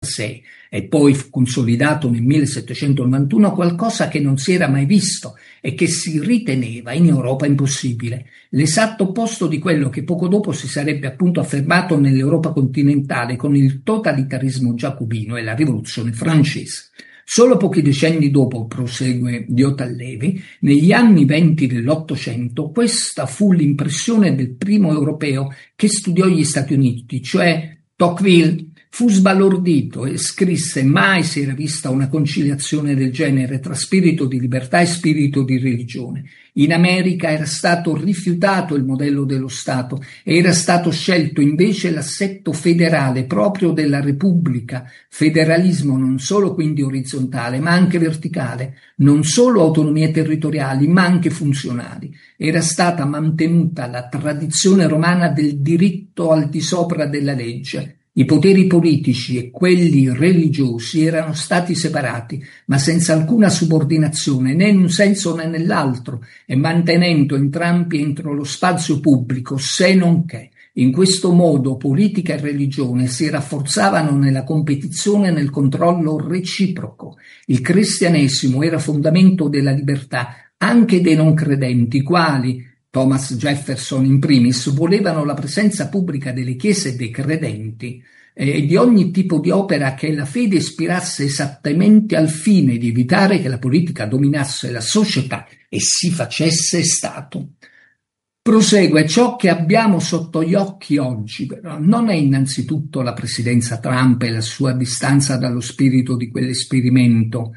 e poi fu consolidato nel 1791, qualcosa che non si era mai visto e che si riteneva in Europa impossibile, l'esatto opposto di quello che poco dopo si sarebbe appunto affermato nell'Europa continentale con il totalitarismo giacobino e la rivoluzione francese. Solo pochi decenni dopo, prosegue Diotallevi, negli anni '20 dell'Ottocento, questa fu l'impressione del primo europeo che studiò gli Stati Uniti, cioè Tocqueville. Fu sbalordito e scrisse: mai si era vista una conciliazione del genere tra spirito di libertà e spirito di religione. In America era stato rifiutato il modello dello Stato e era stato scelto invece l'assetto federale proprio della Repubblica, federalismo non solo quindi orizzontale ma anche verticale, non solo autonomie territoriali ma anche funzionali. Era stata mantenuta la tradizione romana del diritto al di sopra della legge. I poteri politici e quelli religiosi erano stati separati, ma senza alcuna subordinazione, né in un senso né nell'altro, e mantenendo entrambi entro lo spazio pubblico, se non che, in questo modo, politica e religione si rafforzavano nella competizione e nel controllo reciproco. Il cristianesimo era fondamento della libertà anche dei non credenti, quali Thomas Jefferson in primis, volevano la presenza pubblica delle chiese e dei credenti e di ogni tipo di opera che la fede ispirasse esattamente al fine di evitare che la politica dominasse la società e si facesse Stato. Prosegue: ciò che abbiamo sotto gli occhi oggi però non è innanzitutto la presidenza Trump e la sua distanza dallo spirito di quell'esperimento.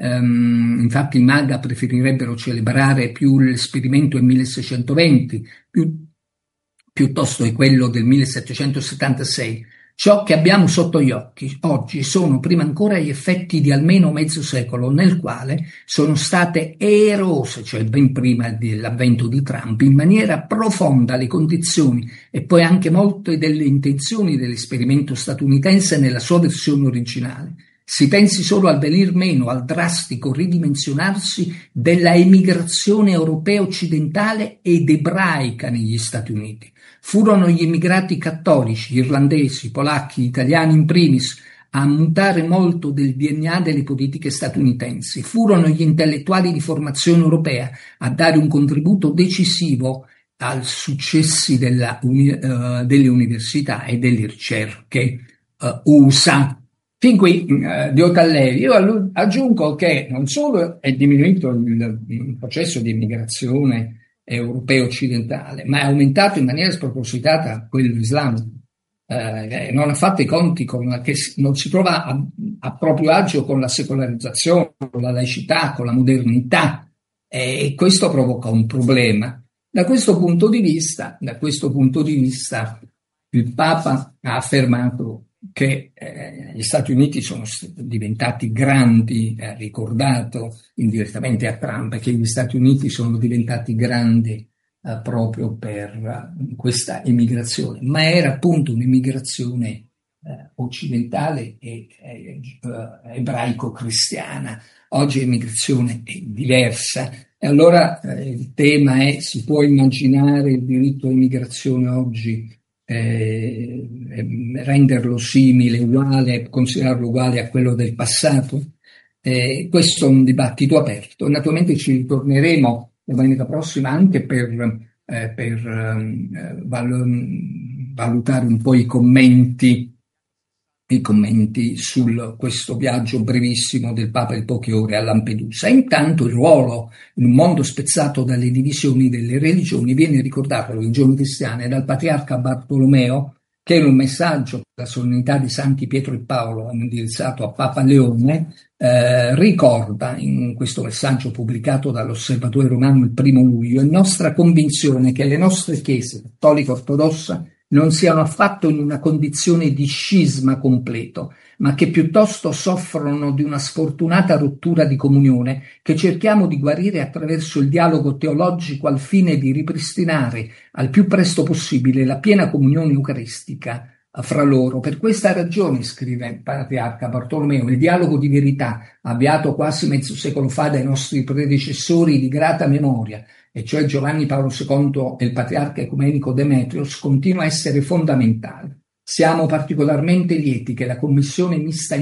Infatti i MAGA preferirebbero celebrare più l'esperimento del 1620 piuttosto che quello del 1776. Ciò che abbiamo sotto gli occhi oggi sono prima ancora gli effetti di almeno mezzo secolo nel quale sono state erose, cioè ben prima dell'avvento di Trump, in maniera profonda le condizioni e poi anche molte delle intenzioni dell'esperimento statunitense nella sua versione originale. Si pensi solo al venir meno, al drastico ridimensionarsi della emigrazione europea occidentale ed ebraica negli Stati Uniti. Furono gli immigrati cattolici, irlandesi, polacchi, italiani in primis, a mutare molto del DNA delle politiche statunitensi. Furono gli intellettuali di formazione europea a dare un contributo decisivo ai successi delle università e delle ricerche USA. Fin qui Diotallevi. Io aggiungo che non solo è diminuito il processo di immigrazione europeo occidentale, ma è aumentato in maniera spropositata quello islamico. Non ha fatto i conti che non si trova a proprio agio con la secolarizzazione, con la laicità, con la modernità, e questo provoca un problema. Da questo punto di vista, il Papa ha affermato che gli Stati Uniti sono diventati grandi, ha ricordato indirettamente a Trump che gli Stati Uniti sono diventati grandi proprio per questa emigrazione, ma era appunto un'emigrazione occidentale e ebraico-cristiana. Oggi l'emigrazione è diversa e allora il tema è: si può immaginare il diritto all'immigrazione oggi renderlo simile, uguale, considerarlo uguale a quello del passato? Questo è un dibattito aperto. Naturalmente ci ritorneremo domenica prossima anche per valutare un po' i commenti su questo viaggio brevissimo del Papa di poche ore a Lampedusa. Intanto il ruolo in un mondo spezzato dalle divisioni delle religioni viene ricordato alle religioni cristiane dal patriarca Bartolomeo, che in un messaggio per la solennità di Santi Pietro e Paolo indirizzato a Papa Leone ricorda in questo messaggio pubblicato dall'Osservatore Romano il 1° luglio: è nostra convinzione che le nostre chiese cattolica ortodossa non siano affatto in una condizione di scisma completo, ma che piuttosto soffrono di una sfortunata rottura di comunione che cerchiamo di guarire attraverso il dialogo teologico al fine di ripristinare al più presto possibile la piena comunione eucaristica fra loro. Per questa ragione, scrive il patriarca Bartolomeo, il dialogo di verità, avviato quasi mezzo secolo fa dai nostri predecessori di grata memoria, e cioè Giovanni Paolo II e il patriarca ecumenico Demetrios, continua a essere fondamentale. Siamo particolarmente lieti che la commissione mista